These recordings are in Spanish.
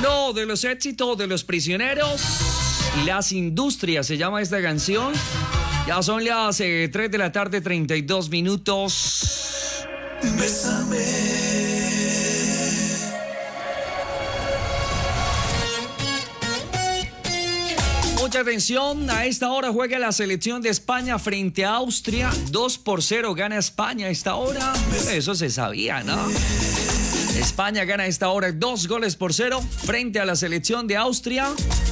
Uno de los éxitos de Los Prisioneros, Las Industrias se llama esta canción. Ya son las 3 de la tarde, 32 minutos. Bésame. Mucha atención, a esta hora juega la selección de España frente a Austria. 2-0 gana España a esta hora. Eso se sabía, ¿no? España gana a esta hora 2-0 frente a la selección de Austria.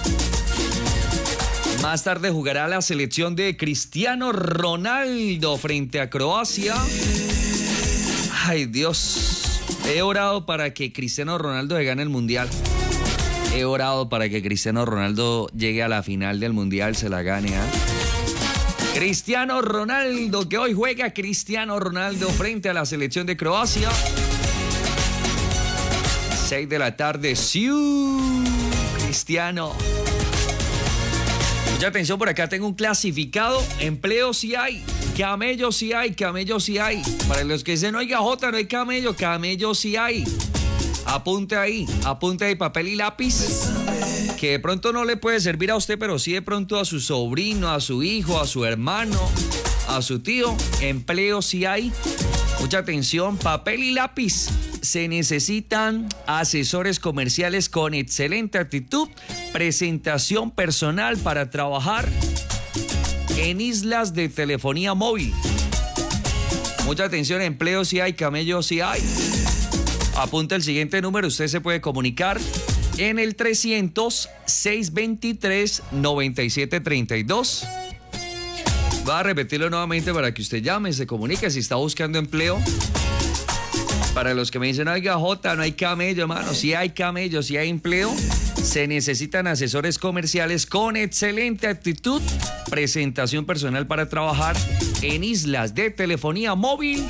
Más tarde jugará la selección de Cristiano Ronaldo frente a Croacia. Ay, Dios. He orado para que Cristiano Ronaldo gane el Mundial. He orado para que Cristiano Ronaldo llegue a la final del Mundial, se la gane, ¿eh? Cristiano Ronaldo, que hoy juega Cristiano Ronaldo frente a la selección de Croacia. 6 de la tarde, ¡siu! Cristiano. Mucha atención, por acá tengo un clasificado. Empleo sí hay, camello sí hay, camello sí hay. Para los que dicen, oiga, Jota, no hay camello, camello sí hay. Apunte ahí, papel y lápiz, que de pronto no le puede servir a usted, pero sí de pronto a su sobrino, a su hijo, a su hermano, a su tío. Empleo sí hay. Mucha atención, papel y lápiz. Se necesitan asesores comerciales con excelente actitud, presentación personal para trabajar en islas de telefonía móvil. Mucha atención, empleo sí hay, camello sí hay. Apunta el siguiente número, usted se puede comunicar en el 300-623-9732. Va a repetirlo nuevamente para que usted llame, se comunique si está buscando empleo. Para los que me dicen, oiga, Jota, no hay camello, hermano. Sí hay camello, sí hay empleo. Se necesitan asesores comerciales con excelente actitud, presentación personal para trabajar en islas de telefonía móvil.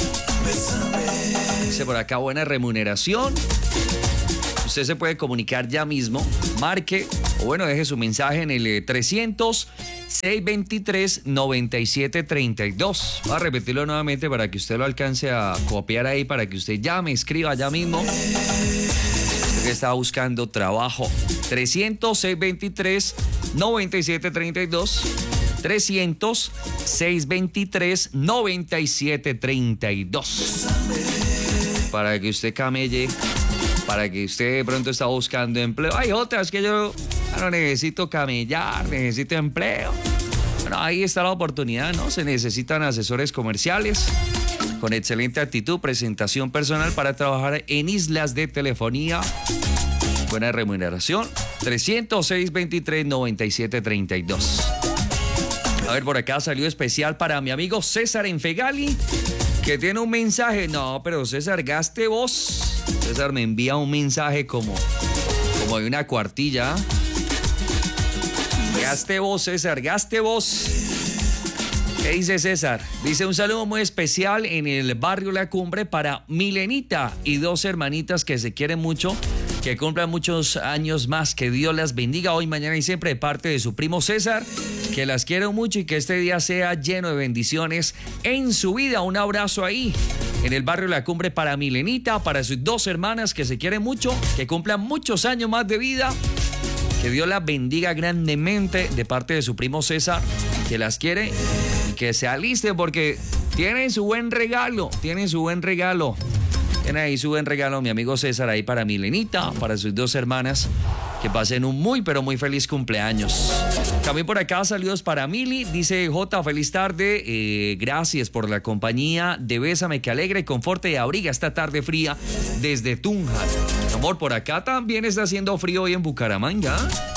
Dice por acá, buena remuneración. Usted se puede comunicar ya mismo. Marque, o bueno, deje su mensaje en el 300-623-9732. Voy a repetirlo nuevamente para que usted lo alcance a copiar ahí, para que usted llame, escriba ya mismo. Usted que está buscando trabajo. 300-623-9732. 300-623-9732. Para que usted camelle, para que usted de pronto está buscando empleo. Ay, Jota, es que yo no necesito camellar, necesito empleo. Bueno, ahí está la oportunidad, ¿no? Se necesitan asesores comerciales con excelente actitud, presentación personal para trabajar en islas de telefonía. Buena remuneración. 300-623-9732. A ver, por acá salió especial para mi amigo César Enfegali, que tiene un mensaje. No, pero César, gaste voz. César me envía un mensaje como de una cuartilla. Gaste voz, César, gaste voz. ¿Qué dice César? Dice, un saludo muy especial en el barrio La Cumbre para Milenita y dos hermanitas que se quieren mucho, que cumplan muchos años más. Que Dios las bendiga hoy, mañana y siempre, de parte de su primo César, que las quiero mucho y que este día sea lleno de bendiciones en su vida. Un abrazo ahí en el barrio La Cumbre para Milenita, para sus dos hermanas que se quieren mucho, que cumplan muchos años más de vida. Que Dios las bendiga grandemente de parte de su primo César, que las quiere y que se alisten porque tienen su buen regalo, Tiene ahí su buen regalo, mi amigo César, ahí para Milenita, para sus dos hermanas. Que pasen un muy, pero muy feliz cumpleaños. También por acá, saludos para Mili. Dice, Jota, feliz tarde. Gracias por la compañía de Bésame, que alegra y conforta y abriga esta tarde fría desde Tunja. Amor, por acá también está haciendo frío hoy en Bucaramanga.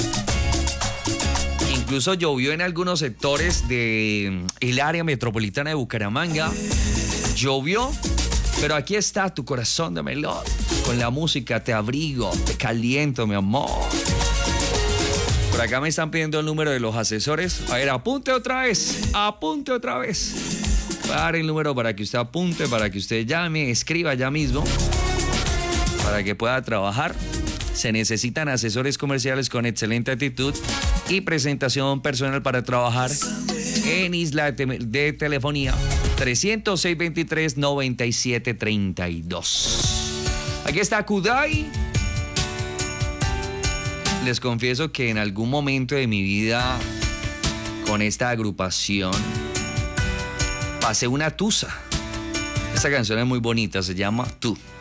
Incluso llovió en algunos sectores del área metropolitana de Bucaramanga. Llovió. Pero aquí está tu corazón de melón. Con la música te abrigo, te caliento, mi amor. Por acá me están pidiendo el número de los asesores. A ver, apunte otra vez. Voy a dar el número para que usted apunte, para que usted llame, escriba ya mismo, para que pueda trabajar. Se necesitan asesores comerciales con excelente actitud y presentación personal para trabajar en isla de telefonía. 300-623-9732. Aquí está Kudai les confieso que en algún momento de mi vida con esta agrupación pasé una tusa. Esta canción es muy bonita, se llama Tú.